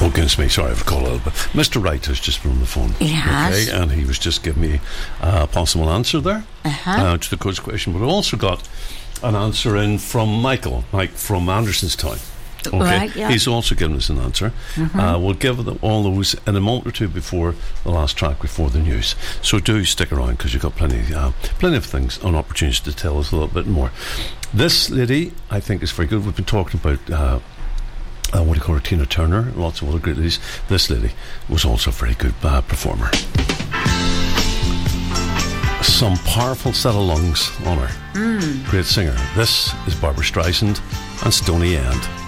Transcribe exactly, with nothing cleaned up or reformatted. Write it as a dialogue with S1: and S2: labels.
S1: Oh, goodness me, sorry, I've called a little bit. Mister Wright has just been on the phone.
S2: He has.
S1: Okay, and he was just giving me a possible answer there
S2: uh-huh.
S1: uh, to the coach question. But I also got an answer in from Michael, Mike from Andersonstown. Okay,
S2: right, yeah.
S1: He's also given us an answer. Mm-hmm. Uh, we'll give them all those in a moment or two before the last track, before the news. So do stick around, because you've got plenty, uh, plenty of things and opportunities to tell us a little bit more. This lady, I think, is very good. We've been talking about uh, uh, what do you call her, Tina Turner, lots of other great ladies. This lady was also a very good uh, performer. Some powerful set of lungs on her. Mm. Great singer. This is Barbara Streisand and Stony End.